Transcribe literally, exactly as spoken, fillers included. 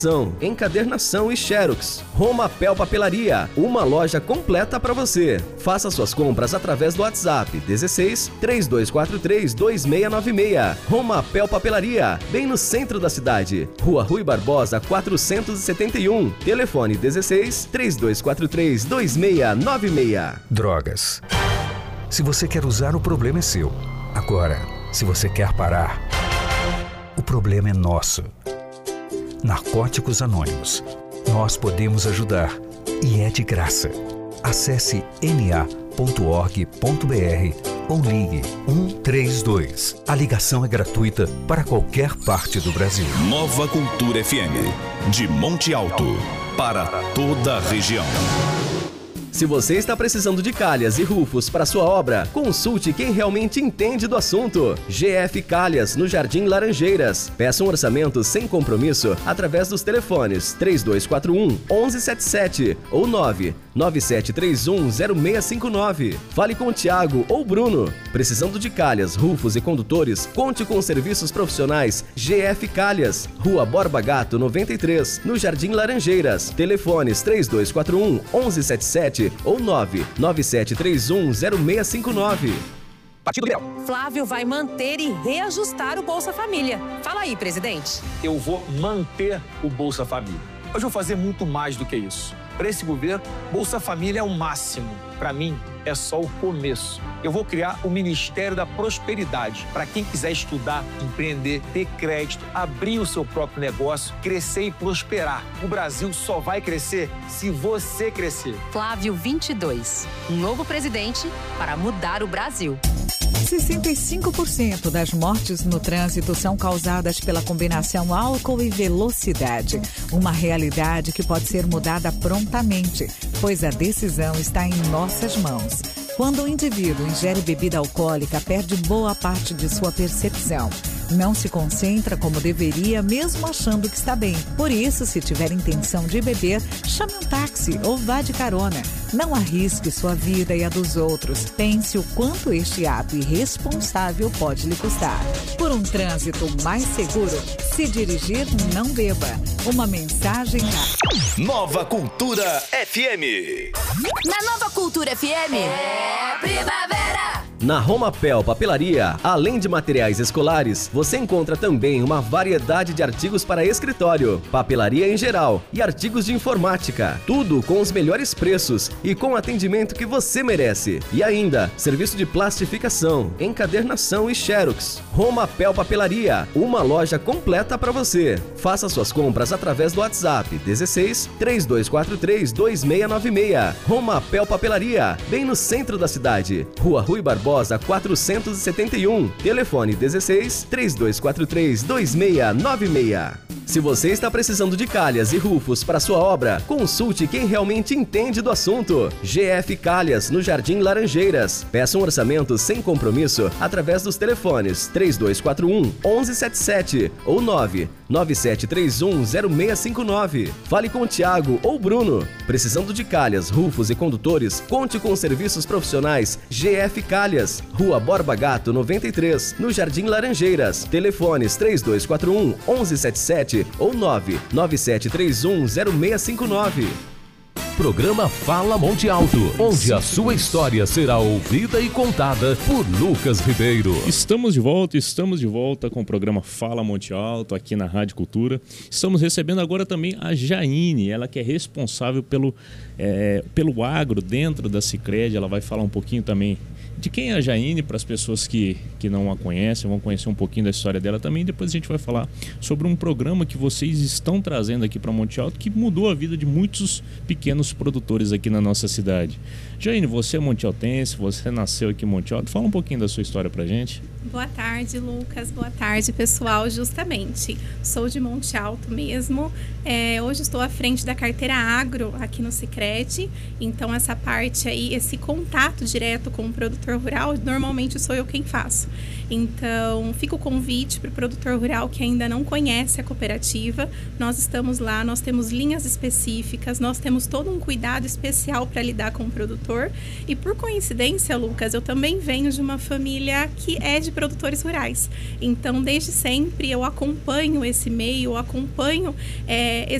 Encadernação e Xerox. Romapel Papelaria, uma loja completa para você. Faça suas compras através do WhatsApp dezesseis, três dois quatro três, dois seis nove seis. Romapel Papelaria, bem no centro da cidade. Rua Rui Barbosa, quatrocentos e setenta e um. Telefone dezesseis, três dois quatro três, dois seis nove seis. Drogas. Se você quer usar, o problema é seu. Agora, se você quer parar, o problema é nosso. Narcóticos Anônimos. Nós podemos ajudar e é de graça. Acesse n a ponto org ponto b r ou ligue um três dois. A ligação é gratuita para qualquer parte do Brasil. Nova Cultura F M, de Monte Alto, para toda a região. Se você está precisando de calhas e rufos para sua obra, consulte quem realmente entende do assunto. G F Calhas, no Jardim Laranjeiras. Peça um orçamento sem compromisso através dos telefones três dois quatro um, um um sete sete ou nove nove sete três um, zero seis cinco nove. Fale com o Tiago ou Bruno. Precisando de calhas, rufos e condutores, conte com os serviços profissionais G F Calhas, Rua Borba Gato noventa e três, no Jardim Laranjeiras. Telefones três dois quatro um, um um sete sete ou nove nove sete três um, zero seis cinco nove. Partido Liberal. Flávio vai manter e reajustar o Bolsa Família. Fala aí, presidente. Eu vou manter o Bolsa Família. Hoje eu vou fazer muito mais do que isso. Para esse governo, Bolsa Família é o máximo. Para mim, é só o começo. Eu vou criar o Ministério da Prosperidade para quem quiser estudar, empreender, ter crédito, abrir o seu próprio negócio, crescer e prosperar. O Brasil só vai crescer se você crescer. Flávio vinte e dois, um novo presidente para mudar o Brasil. sessenta e cinco por cento das mortes no trânsito são causadas pela combinação álcool e velocidade. Uma realidade que pode ser mudada prontamente, pois a decisão está em nossas mãos. Quando o indivíduo ingere bebida alcoólica, perde boa parte de sua percepção. Não se concentra como deveria, mesmo achando que está bem. Por isso, se tiver intenção de beber, chame um táxi ou vá de carona. Não arrisque sua vida e a dos outros. Pense o quanto este ato irresponsável pode lhe custar. Por um trânsito mais seguro, se dirigir, não beba. Uma mensagem a... Nova Cultura F M. Na Nova Cultura F M, é primavera! Na Romapel Papelaria, além de materiais escolares, você encontra também uma variedade de artigos para escritório, papelaria em geral e artigos de informática. Tudo com os melhores preços e com o atendimento que você merece. E ainda, serviço de plastificação, encadernação e xerox. Romapel Papelaria, uma loja completa para você. Faça suas compras através do WhatsApp dezesseis, três dois quatro três, dois seis nove seis. Romapel Papelaria, bem no centro da cidade. Rua Rui Barbosa, quatrocentos e setenta e um. Telefone dezesseis, três dois quatro três, dois seis nove seis. Se você está precisando de calhas e rufos para sua obra, consulte quem realmente entende do assunto. G F Calhas, no Jardim Laranjeiras. Peça um orçamento sem compromisso através dos telefones três dois quatro um, um um sete sete ou nove nove sete três um, zero seis cinco nove. Fale com o Tiago ou Bruno. Precisando de calhas, rufos e condutores, conte com os serviços profissionais G F Calhas, Rua Borba Gato noventa e três, no Jardim Laranjeiras. Telefones três dois quatro um, um um sete sete ou nove nove sete três um, zero seis cinco nove. Programa Fala Monte Alto, onde a sua história será ouvida e contada por Lucas Ribeiro. Estamos de volta, estamos de volta com o programa Fala Monte Alto aqui na Rádio Cultura. Estamos recebendo agora também a Jaine, ela que é responsável pelo, é, pelo agro dentro da Sicredi. Ela vai falar um pouquinho também de quem é a Jaine, para as pessoas que, que não a conhecem, vão conhecer um pouquinho da história dela também. Depois a gente vai falar sobre um programa que vocês estão trazendo aqui para Monte Alto, que mudou a vida de muitos pequenos produtores aqui na nossa cidade. Jaine, você é montealtense, você nasceu aqui em Monte Alto. Fala um pouquinho da sua história pra gente. Boa tarde, Lucas. Boa tarde, pessoal. Justamente, sou de Monte Alto mesmo. É, hoje estou à frente da carteira agro aqui no Sicredi. Então, essa parte aí, esse contato direto com o produtor rural, normalmente sou eu quem faço. Então, fica o convite para o produtor rural que ainda não conhece a cooperativa. Nós estamos lá, nós temos linhas específicas, nós temos todo um cuidado especial para lidar com o produtor. E por coincidência, Lucas, eu também venho de uma família que é de de produtores rurais. Então, desde sempre, eu acompanho esse meio, eu acompanho é,